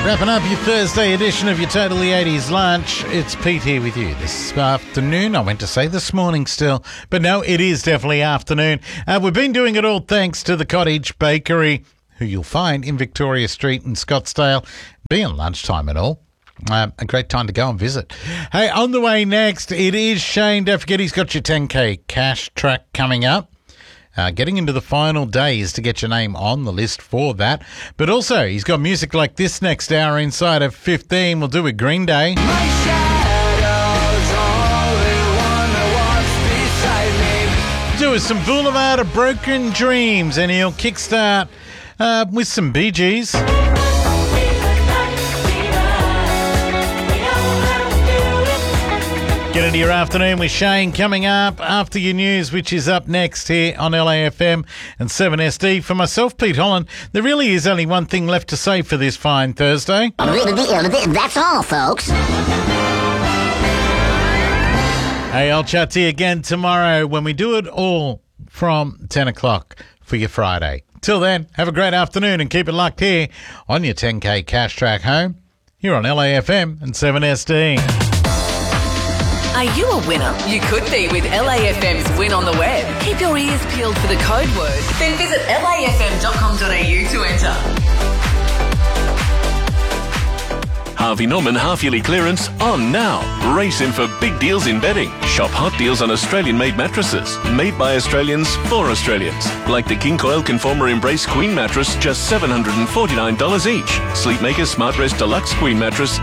Wrapping up your Thursday edition of your Totally 80s lunch. It's Pete here with you this afternoon. I went to say this morning still, but no, it is definitely afternoon. We've been doing it all thanks to the Cottage Bakery, who you'll find in Victoria Street in Scottsdale, being lunchtime and all. A great time to go and visit. Hey, on the way next, it is Shane. Don't forget he's got your 10K cash track coming up. Getting into the final days to get your name on the list for that. But also, he's got music like this next hour inside of 15. We'll do with Green Day. My shadow's only one that walks beside me. Do with some Boulevard of Broken Dreams, and he'll kickstart with some Bee Gees. Get into your afternoon with Shane coming up after your news, which is up next here on LAFM and 7SD. For myself, Pete Holland, there really is only one thing left to say for this fine Thursday. That's all, folks. Hey, I'll chat to you again tomorrow when we do it all from 10 o'clock for your Friday. Till then, have a great afternoon and keep it locked here on your 10K cash track home here on LAFM and 7SD. Are you a winner? You could be with LAFM's Win on the Web. Keep your ears peeled for the code word. Then visit lafm.com.au to enter. Harvey Norman half-yearly clearance on now. Race in for big deals in bedding. Shop hot deals on Australian-made mattresses. Made by Australians for Australians. Like the King Coil Conformer Embrace Queen mattress, just $749 each. Sleepmaker Smart Rest Deluxe Queen mattress,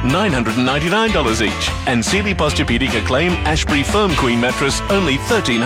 $999 each. And Sealy Posturepedic Acclaim Ashbury Firm Queen mattress, only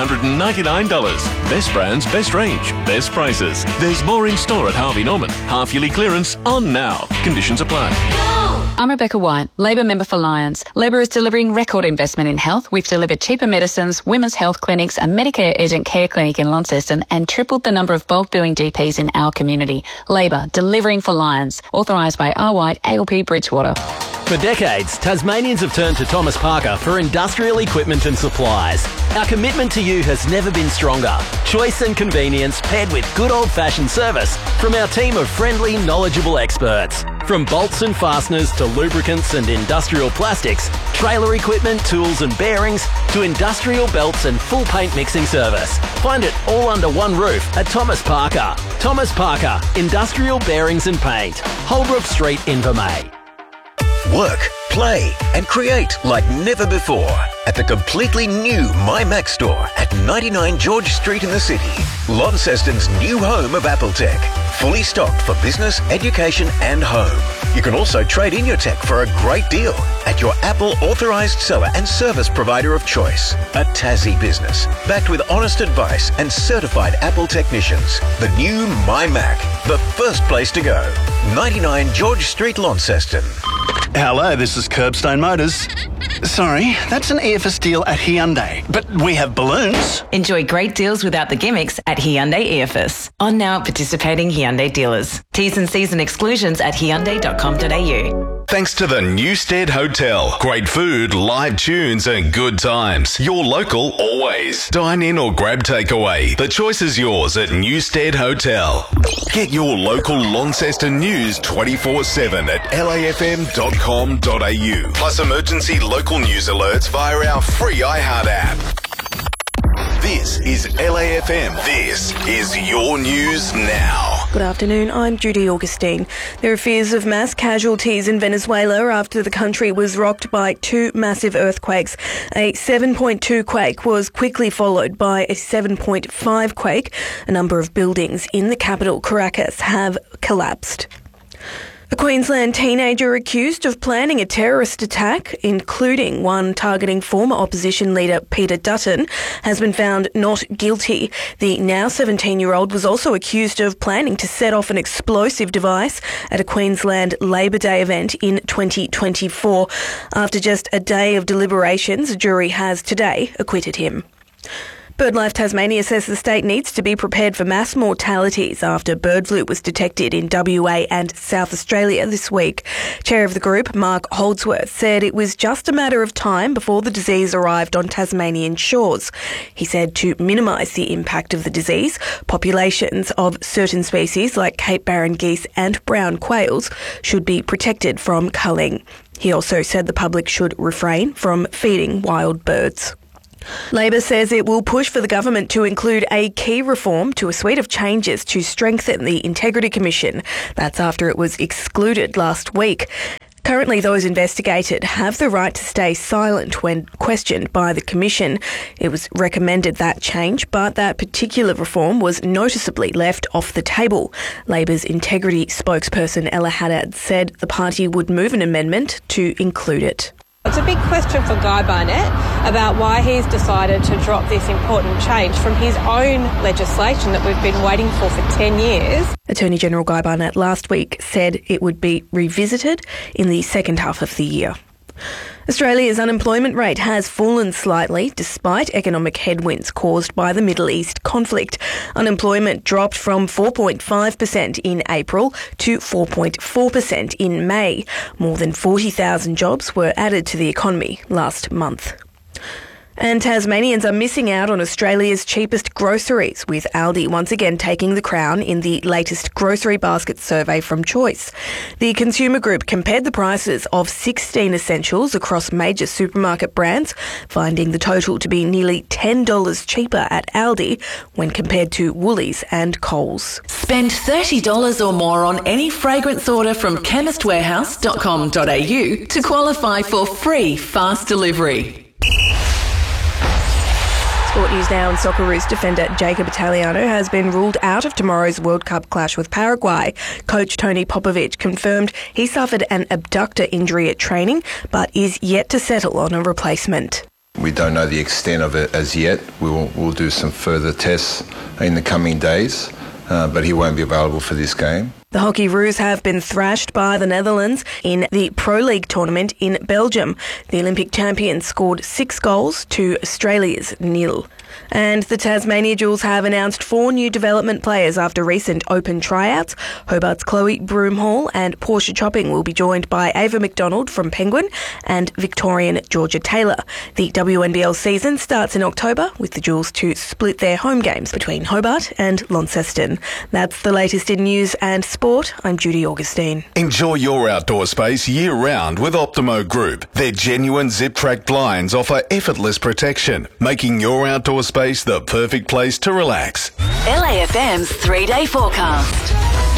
$1,399. Best brands, best range, best prices. There's more in store at Harvey Norman. Half-yearly clearance on now. Conditions apply. I'm Rebecca White, Labor member for Lions. Labor is delivering record investment in health. We've delivered cheaper medicines, women's health clinics, a Medicare urgent care clinic in Launceston, and tripled the number of bulk billing GPs in our community. Labor, delivering for Lions. Authorised by R. White, ALP Bridgewater. For decades, Tasmanians have turned to Thomas Parker for industrial equipment and supplies. Our commitment to you has never been stronger. Choice and convenience paired with good old-fashioned service from our team of friendly, knowledgeable experts. From bolts and fasteners to lubricants and industrial plastics, trailer equipment, tools and bearings, to industrial belts and full paint mixing service. Find it all under one roof at Thomas Parker. Thomas Parker, Industrial Bearings and Paint. Holbrook Street, Invermay. Work, play and create like never before at the completely new MyMac store at 99 George Street in the city. Launceston's new home of Apple Tech. Fully stocked for business, education and home. You can also trade in your tech for a great deal at your Apple authorised seller and service provider of choice. A Tassie business, backed with honest advice and certified Apple technicians. The new MyMac, the first place to go. 99 George Street, Launceston. Hello, this is Curbstone Motors. Sorry, that's an EFS deal at Hyundai, but we have balloons. Enjoy great deals without the gimmicks at Hyundai EFS. On now at participating Hyundai dealers. T's and C's and exclusions at hyundai.com.au. Thanks to the Newstead Hotel. Great food, live tunes and good times. Your local always. Dine in or grab takeaway. The choice is yours at Newstead Hotel. Get your local Launceston news 24/7 at lafm.com.au. Plus emergency local news alerts via our free iHeart app. This is LAFM. This is your news now. Good afternoon, I'm Judy Augustine. There are fears of mass casualties in Venezuela after the country was rocked by two massive earthquakes. A 7.2 quake was quickly followed by a 7.5 quake. A number of buildings in the capital, Caracas, have collapsed. A Queensland teenager accused of planning a terrorist attack, including one targeting former opposition leader Peter Dutton, has been found not guilty. The now 17-year-old was also accused of planning to set off an explosive device at a Queensland Labor Day event in 2024. After just a day of deliberations, a jury has today acquitted him. BirdLife Tasmania says the state needs to be prepared for mass mortalities after bird flu was detected in WA and South Australia this week. Chair of the group, Mark Holdsworth, said it was just a matter of time before the disease arrived on Tasmanian shores. He said to minimise the impact of the disease, populations of certain species like Cape Barren geese and brown quails should be protected from culling. He also said the public should refrain from feeding wild birds. Labor says it will push for the government to include a key reform to a suite of changes to strengthen the Integrity Commission. That's after it was excluded last week. Currently, those investigated have the right to stay silent when questioned by the Commission. It was recommended that change, but that particular reform was noticeably left off the table. Labor's integrity spokesperson Ella Haddad said the party would move an amendment to include it. It's a big question for Guy Barnett about why he's decided to drop this important change from his own legislation that we've been waiting for 10 years. Attorney General Guy Barnett last week said it would be revisited in the second half of the year. Australia's unemployment rate has fallen slightly despite economic headwinds caused by the Middle East conflict. Unemployment dropped from 4.5% in April to 4.4% in May. More than 40,000 jobs were added to the economy last month. And Tasmanians are missing out on Australia's cheapest groceries, with Aldi once again taking the crown in the latest grocery basket survey from Choice. The consumer group compared the prices of 16 essentials across major supermarket brands, finding the total to be nearly $10 cheaper at Aldi when compared to Woolies and Coles. Spend $30 or more on any fragrance order from chemistwarehouse.com.au to qualify for free fast delivery. Sport news now, and Socceroos defender Jacob Italiano has been ruled out of tomorrow's World Cup clash with Paraguay. Coach Tony Popovic confirmed he suffered an abductor injury at training, but is yet to settle on a replacement. We don't know the extent of it as yet. We'll do some further tests in the coming days, but he won't be available for this game. The Hockey Roos have been thrashed by the Netherlands in the Pro League tournament in Belgium. The Olympic champions scored 6 goals to Australia's 0. And the Tasmania Jewels have announced 4 new development players after recent open tryouts. Hobart's Chloe Broomhall and Portia Chopping will be joined by Ava McDonald from Penguin and Victorian Georgia Taylor. The WNBL season starts in October, with the Jewels to split their home games between Hobart and Launceston. That's the latest in news and sport. I'm Judy Augustine. Enjoy your outdoor space year-round with Optimo Group. Their genuine zip-track blinds offer effortless protection, making your outdoor space the perfect place to relax. LAFM's 3-day forecast.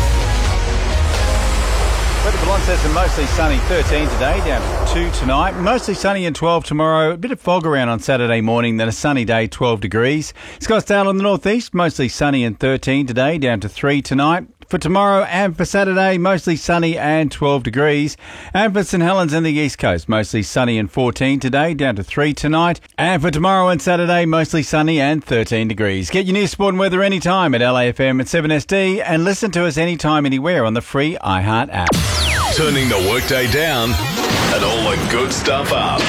Weather for Launceston, mostly sunny, 13 today, down to 2 tonight. Mostly sunny and 12 tomorrow. A bit of fog around on Saturday morning, then a sunny day, 12 degrees. Scottsdale in the northeast, mostly sunny and 13 today, down to 3 tonight. For tomorrow and for Saturday, mostly sunny and 12 degrees. And for St Helens and the East Coast, mostly sunny and 14 today, down to 3 tonight. And for tomorrow and Saturday, mostly sunny and 13 degrees. Get your news, sport and weather anytime at LAFM at 7SD and listen to us anytime, anywhere on the free iHeart app. Turning the workday down and all the good stuff up.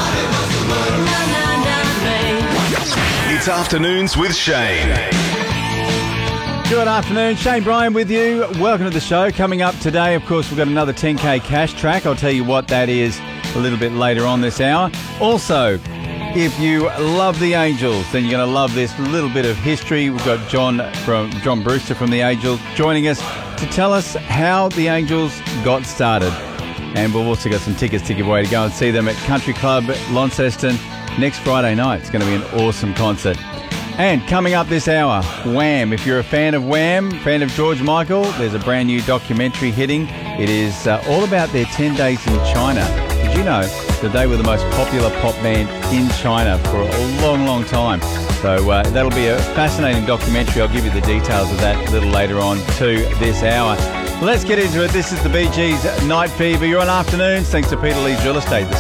It's Afternoons with Shane. Good afternoon, Shane Bryan with you. Welcome to the show. Coming up today, of course, we've got another 10K cash track. I'll tell you what that is a little bit later on this hour. Also, if you love the Angels, then you're going to love this little bit of history. We've got John Brewster from the Angels joining us to tell us how the Angels got started. And we've also got some tickets to give away to go and see them at Country Club Launceston next Friday night. It's going to be an awesome concert. And coming up this hour, Wham! If you're a fan of Wham!, fan of George Michael, there's a brand new documentary hitting. It is all about their 10 days in China. Did you know that they were the most popular pop band in China for a long, long time? So that'll be a fascinating documentary. I'll give you the details of that a little later on to this hour. Let's get into it. This is the Bee Gees Night Fever. You're on Afternoons. Thanks to Peter Lee's Real Estate.